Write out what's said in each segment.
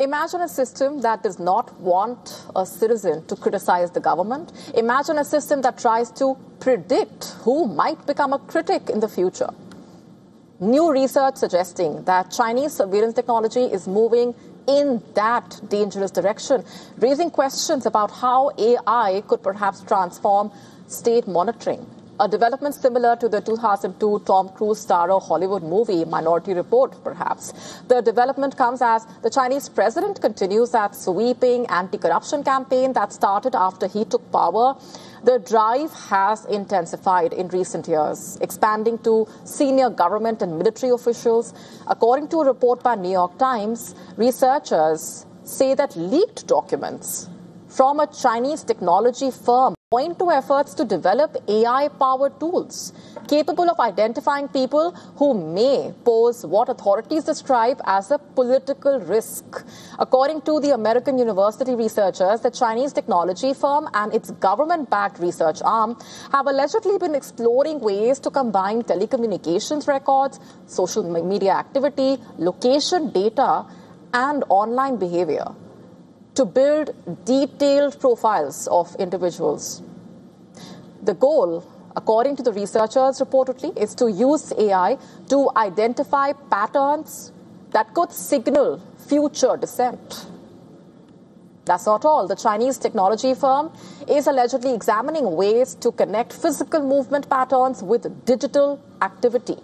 Imagine a system that does not want a citizen to criticize the government. Imagine a system that tries to predict who might become a critic in the future. New research suggesting that Chinese surveillance technology is moving in that dangerous direction, raising questions about how AI could perhaps transform state monitoring. A development similar to the 2002 Tom Cruise starrer Hollywood movie Minority Report, perhaps. The development comes as the Chinese president continues that sweeping anti-corruption campaign that started after he took power. The drive has intensified in recent years, expanding to senior government and military officials. According to a report by New York Times, researchers say that leaked documents from a Chinese technology firm point to efforts to develop AI-powered tools capable of identifying people who may pose what authorities describe as a political risk. According to the American university researchers, the Chinese technology firm and its government-backed research arm have allegedly been exploring ways to combine telecommunications records, social media activity, location data, and online behavior to build detailed profiles of individuals. The goal, according to the researchers reportedly, is to use AI to identify patterns that could signal future dissent. That's not all. The Chinese technology firm is allegedly examining ways to connect physical movement patterns with digital activity,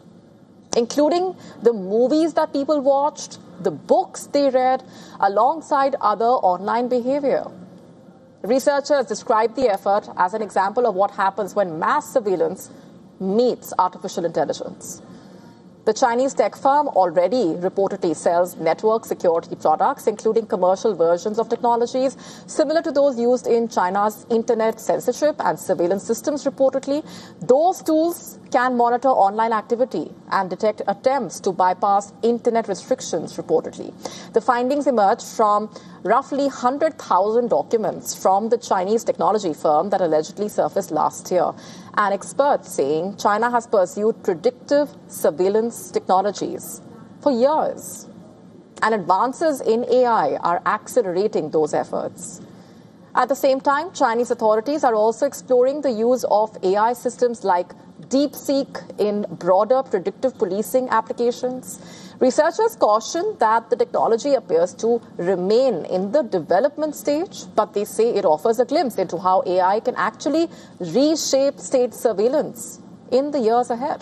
including the movies that people watched, the books they read, alongside other online behavior. Researchers describe the effort as an example of what happens when mass surveillance meets artificial intelligence. The Chinese tech firm already reportedly sells network security products, including commercial versions of technologies similar to those used in China's internet censorship and surveillance systems, reportedly. Those tools can monitor online activity and detect attempts to bypass internet restrictions, reportedly. The findings emerged from roughly 100,000 documents from the Chinese technology firm that allegedly surfaced last year. And experts saying China has pursued predictive surveillance technologies for years. And advances in AI are accelerating those efforts. At the same time, Chinese authorities are also exploring the use of AI systems like DeepSeek in broader predictive policing applications. Researchers caution that the technology appears to remain in the development stage, but they say it offers a glimpse into how AI can actually reshape state surveillance in the years ahead.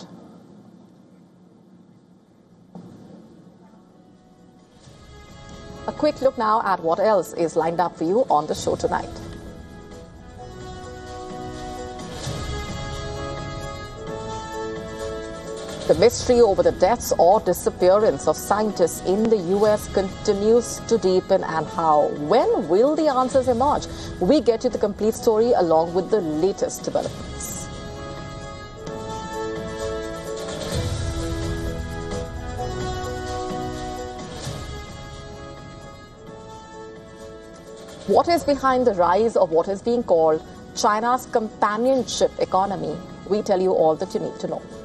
A quick look now at what else is lined up for you on the show tonight. The mystery over the deaths or disappearance of scientists in the U.S. continues to deepen, and how? When will the answers emerge? We get you the complete story along with the latest developments. What is behind the rise of what is being called China's companionship economy? We tell you all that you need to know.